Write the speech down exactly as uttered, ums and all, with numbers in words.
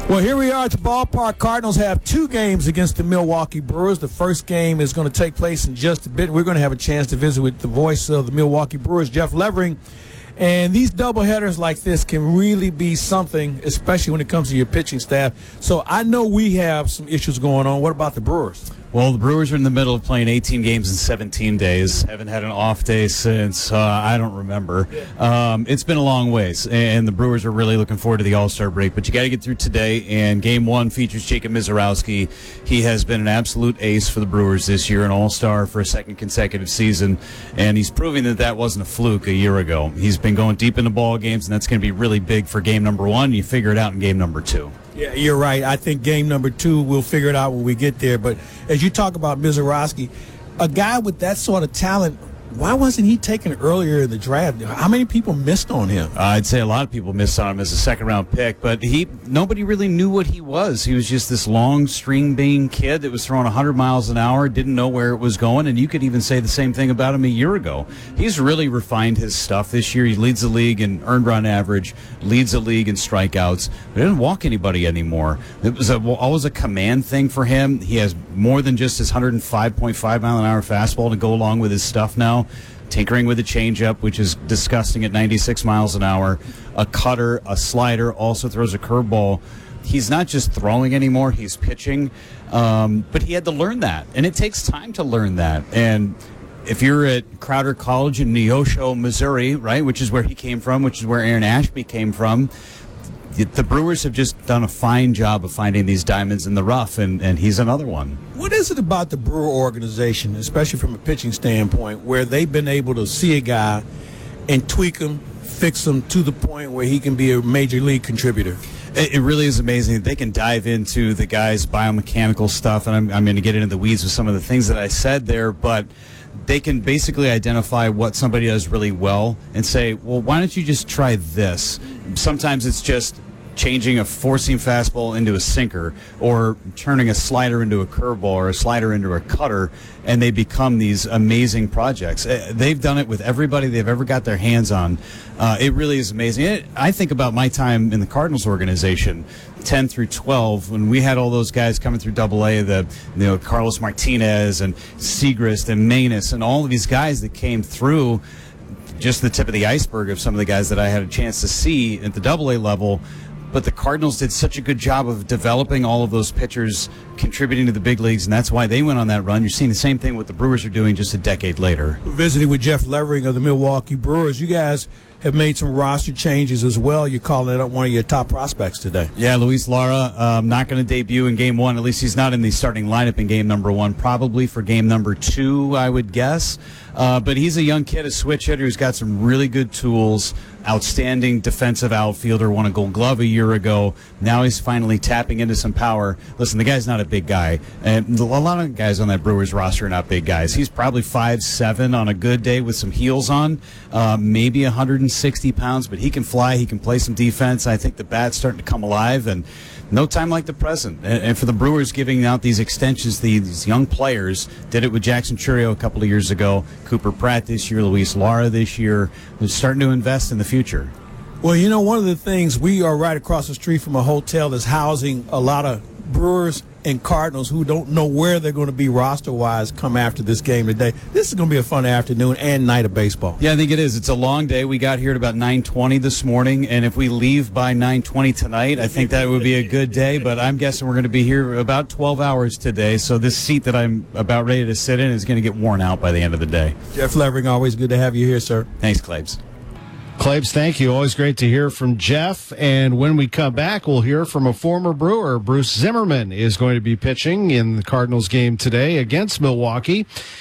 Well, here we are at the ballpark. Cardinals have two games against the Milwaukee Brewers. The first game is going to take place in just a bit. We're going to have a chance to visit with the voice of the Milwaukee Brewers, Jeff Levering. And these doubleheaders like this can really be something, especially when it comes to your pitching staff. So I know we have some issues going on. What about the Brewers? Well, the Brewers are in the middle of playing eighteen games in seventeen days. Haven't had an off day since, uh, I don't remember. Um, it's been a long ways, and the Brewers are really looking forward to the All-Star break. But you got to get through today, and Game one features Jacob Misiorowski. He has been an absolute ace for the Brewers this year, an All-Star for a second consecutive season, and he's proving that that wasn't a fluke a year ago. He's been going deep into ball games, and that's going to be really big for game number one. You figure it out in game number two. Yeah, you're right. I think game number two, we'll figure it out when we get there. But as you talk about Misiorowski, a guy with that sort of talent, why wasn't he taken earlier in the draft? How many people missed on him? Uh, I'd say a lot of people missed on him as a second-round pick, but he nobody really knew what he was. He was just this long string bean kid that was throwing one hundred miles an hour, didn't know where it was going, and you could even say the same thing about him a year ago. He's really refined his stuff this year. He leads the league in earned run average, leads the league in strikeouts, but he doesn't walk anybody anymore. It was a, always a command thing for him. He has more than just his one hundred five point five mile an hour fastball to go along with his stuff now. Tinkering with a changeup, which is disgusting at ninety-six miles an hour, a cutter, a slider, also throws a curveball. He's not just throwing anymore, he's pitching. Um, but he had to learn that, and it takes time to learn that. And if you're at Crowder College in Neosho, Missouri, right, which is where he came from, which is where Aaron Ashby came from, the Brewers have just done a fine job of finding these diamonds in the rough, and, and he's another one. What is it about the Brewer organization, especially from a pitching standpoint, where they've been able to see a guy and tweak him, fix him to the point where he can be a major league contributor? It, it really is amazing. They can dive into the guy's biomechanical stuff, and I'm, I'm going to get into the weeds with some of the things that I said there, but they can basically identify what somebody does really well and say, well, why don't you just try this? Sometimes it's just changing a four-seam fastball into a sinker, or turning a slider into a curveball, or a slider into a cutter, and they become these amazing projects. They've done it with everybody they've ever got their hands on. Uh, it really is amazing. It, I think about my time in the Cardinals organization, ten through twelve, when we had all those guys coming through Double A, the you know Carlos Martinez and Segrist and Manus and all of these guys that came through. Just the tip of the iceberg of some of the guys that I had a chance to see at the Double A level. But the Cardinals did such a good job of developing all of those pitchers, contributing to the big leagues, and that's why they went on that run. You're seeing the same thing what the Brewers are doing just a decade later. We're visiting with Jeff Levering of the Milwaukee Brewers. You guys have made some roster changes as well. You're calling it up one of your top prospects today. Yeah, Luis Lara, um, not going to debut in game one. At least he's not in the starting lineup in game number one. Probably for game number two, I would guess. Uh, but he's a young kid, a switch hitter who's got some really good tools. Outstanding defensive outfielder, won a Gold Glove a year ago. Now he's finally tapping into some power. Listen, the guy's not a big guy, and a lot of guys on that Brewers roster are not big guys. He's probably five seven on a good day with some heels on, uh, maybe one hundred sixty pounds, but he can fly, he can play some defense. I think the bat's starting to come alive, and no time like the present. And, and for the Brewers giving out these extensions to these young players, did it with Jackson Chourio a couple of years ago, Cooper Pratt this year, Luis Lara this year. They're starting to invest in the future. Well, you know, one of the things, we are right across the street from a hotel that's housing a lot of Brewers and Cardinals who don't know where they're going to be roster-wise come after this game today. This is going to be a fun afternoon and night of baseball. Yeah, I think it is. It's a long day. We got here at about nine twenty this morning, and if we leave by nine twenty tonight, I think that would be a good day, but I'm guessing we're going to be here about twelve hours today, so this seat that I'm about ready to sit in is going to get worn out by the end of the day. Jeff Levering, always good to have you here, sir. Thanks, Claves. Claves, thank you. Always great to hear from Jeff. And when we come back, we'll hear from a former Brewer. Bruce Zimmerman is going to be pitching in the Cardinals game today against Milwaukee.